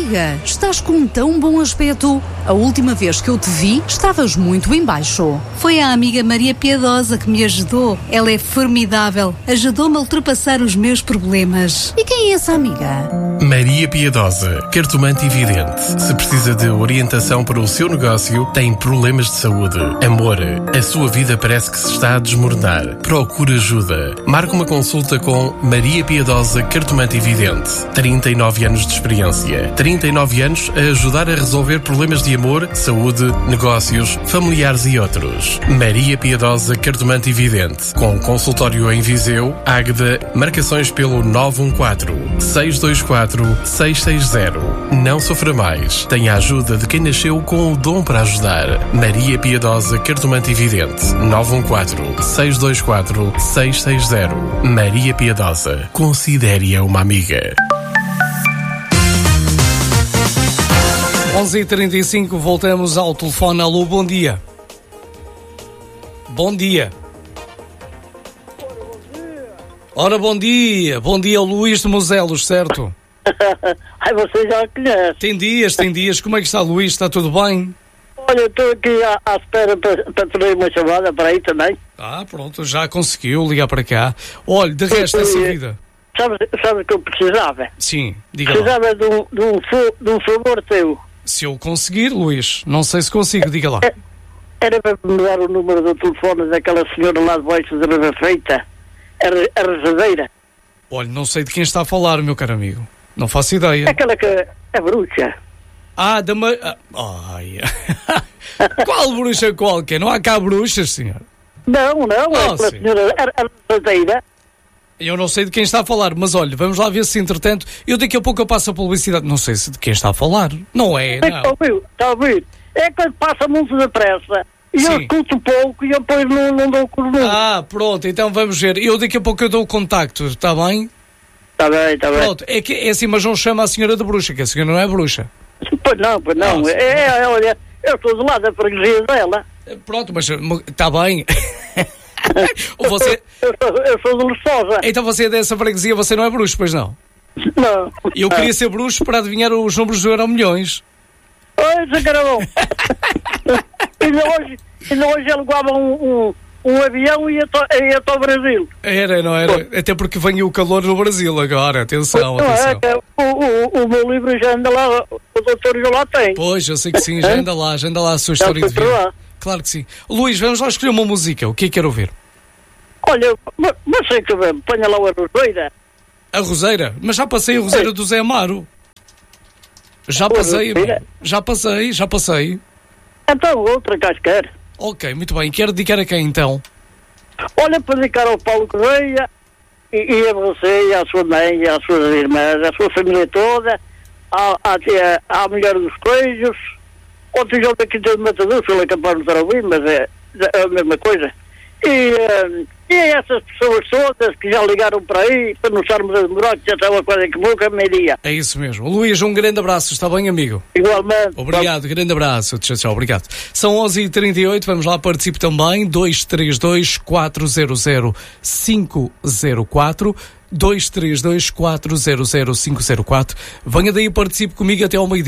amiga, estás com um tão bom aspecto. A última vez que eu te vi, estavas muito em baixo. Foi a amiga Maria Piedosa que me ajudou. Ela é formidável. Ajudou-me a ultrapassar os meus problemas. E quem é essa amiga? Maria Piedosa, cartomante e vidente. Se precisa de orientação para o seu negócio, tem problemas de saúde, amor, a sua vida parece que se está a desmoronar. Procure ajuda. Marque uma consulta com Maria Piedosa, cartomante e vidente. 39 anos de experiência. 39 anos a ajudar a resolver problemas de amor, saúde, negócios, familiares e outros. Maria Piedosa, cartomante e vidente. Com consultório em Viseu, Águeda, marcações pelo 914-624-660. Não sofra mais. Tenha a ajuda de quem nasceu com o dom para ajudar. Maria Piedosa, cartomante e vidente. 914-624-660. Maria Piedosa. Considere-a uma amiga. 11h35, voltamos ao telefone. Alô, bom dia. Bom dia. Ora, bom dia. Bom dia, Luís de Moselos, certo? Ai, você já conhece. Tem dias. Como é que está, Luís? Está tudo bem? Olha, estou aqui à espera para ter uma chamada para aí também. Ah, pronto, já conseguiu ligar para cá. Olha, de resto dessa vida. Sabe o que eu precisava? Sim, diga lá. Precisava de um favor teu. Se eu conseguir, Luís, não sei se consigo, diga lá. Era para me dar o número do telefone daquela senhora lá de baixo da Riva Feita, a rezadeira. Olha, não sei de quem está a falar, meu caro amigo. Não faço ideia. Aquela que é bruxa. Ah, da Ai. Qual bruxa qualquer? Não há cá bruxas, senhor. Não, aquela senhora, a rezadeira. Eu não sei de quem está a falar, mas olha, vamos lá ver se entretanto, eu daqui a pouco eu passo a publicidade, não sei se de quem está a falar, não é, não. Está a ouvir? É quando passa muito depressa, e eu escuto pouco e eu depois não dou o corno. Ah, pronto, então vamos ver, eu daqui a pouco eu dou o contacto, está bem? Está bem. Pronto, é que é assim, mas não chama a senhora de bruxa, que a senhora não é bruxa. Pois não. Olha, eu estou do lado da freguesia dela. Pronto, mas está bem. Você... Eu sou de Luçosa. Então você é dessa freguesia, você não é bruxo, pois não? Não. Eu queria ser bruxo para adivinhar os números do Euromilhões. Oi, Zé Carabão. Ainda hoje alugava um avião e ia para o Brasil. Era, não era? Até porque vem o calor no Brasil agora, atenção. O meu livro já anda lá, o doutor já lá tem. Pois, eu sei que sim, já anda lá a sua história de vida. Claro que sim. Luís, vamos lá escolher uma música, o que é que quer ouvir? Olha, mas sei que bem, ponha lá a Roseira. A Roseira? Mas já passei a Roseira do Zé Amaro. Já passei. Então, outra casqueira. Ok, muito bem. Quero dedicar a quem, então? Olha, para dedicar ao Paulo Correia e a você, e à sua mãe, e às suas irmãs, à sua família toda, à mulher dos Coelhos, ao tijolo daqui de Matador, se ele é capaz de estar a ouvir, mas é a mesma coisa. E a essas pessoas todas que já ligaram para aí, para não estarmos a demorar, que já está uma coisa que boca, meio-dia. É isso mesmo. Luís, um grande abraço, está bem, amigo? Igualmente. Obrigado, grande abraço. Tchau, obrigado. São 11h38, vamos lá, participe também, 232-400-504, 232-400-504. Venha daí, participe comigo até ao meio-dia.